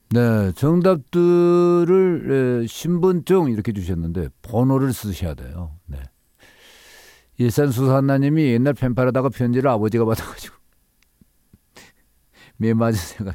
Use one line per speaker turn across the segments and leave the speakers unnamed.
네, 정답들을 신분증 이렇게 주셨는데 번호를 쓰셔야 돼요. 네. 일산수산나님이 옛날 펜팔하다가 편지를 아버지가 받아가지고 매 맞은 생각.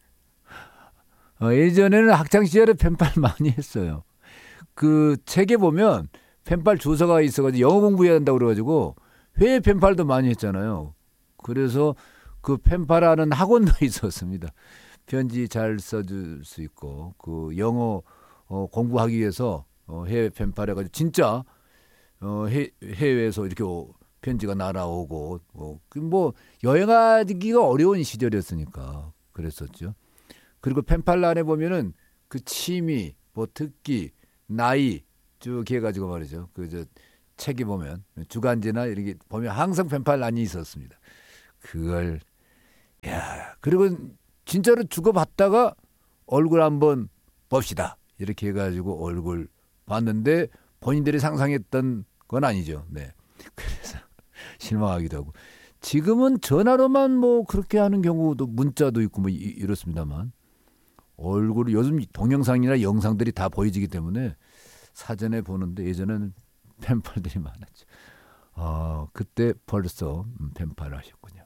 예전에는 학창 시절에 펜팔 많이 했어요. 그 책에 보면 펜팔 주소가 있어가지고 영어 공부해야 한다고 그래가지고 회의 펜팔도 많이 했잖아요. 그래서 그 펜팔하는 학원도 있었습니다. 편지 잘 써줄 수 있고 그 영어 공부하기 위해서 해외 펜팔 해가지고 진짜 해외에서 이렇게 편지가 날아오고 뭐 여행하기가 어려운 시절이었으니까 그랬었죠. 그리고 펜팔란에 보면은 그 취미, 뭐 특기, 나이 쭉 해가지고 말이죠. 그 저 책에 보면 주간지나 이렇게 보면 항상 펜팔란이 있었습니다. 그걸 그리고 진짜로 주고받다가 얼굴 한번 봅시다. 이렇게 해가지고 얼굴 봤는데 본인들이 상상했던 건 아니죠. 네. 그래서 실망하기도 하고. 지금은 전화로만 뭐 그렇게 하는 경우도 문자도 있고 뭐 이렇습니다만 얼굴을 요즘 동영상이나 영상들이 다 보여지기 때문에 사전에 보는데 예전에는 펜팔들이 많았죠. 그때 벌써 펜팔 하셨군요.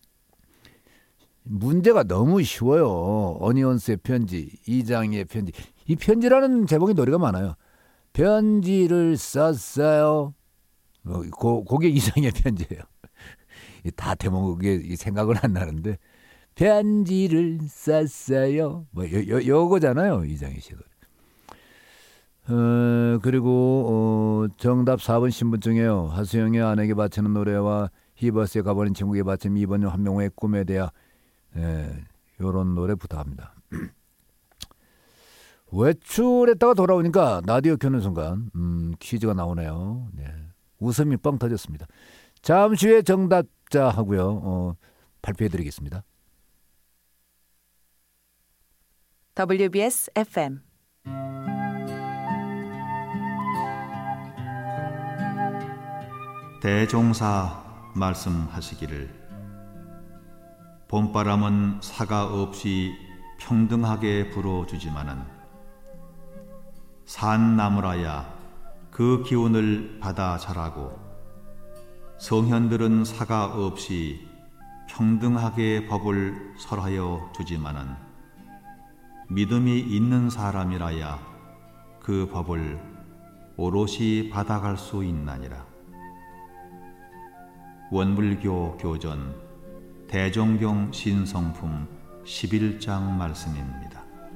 문제가 너무 쉬워요. 어니언스의 편지, 이장희의 편지. 이 편지라는 제목의 노래가 많아요. 편지를 썼어요. 그게 이장희의 편지예요. 다 대목에 생각은 안 나는데 편지를 썼어요. 뭐 요거잖아요. 이장희 씨가. 그리고 정답 4번 신분증이에요. 하수영의 아내에게 바치는 노래와 히버스에 가버린 친구에게 바치는 이번용 한명호의 꿈에 대하 요런 노래 부탁합니다. 외출했다가 돌아오니까 라디오 켜는 순간 퀴즈가 나오네요. 네. 웃음이 뻥 터졌습니다. 잠시 후에 정답자 하고요. 발표해드리겠습니다.
WBS FM
대종사 말씀하시기를 봄바람은 사가 없이 평등하게 불어주지만은 산나무라야 그 기운을 받아 자라고 성현들은 사가 없이 평등하게 법을 설하여 주지만은 믿음이 있는 사람이라야 그 법을 오롯이 받아갈 수 있나니라. 원불교 교전 대종경 신성품 11장 말씀입니다.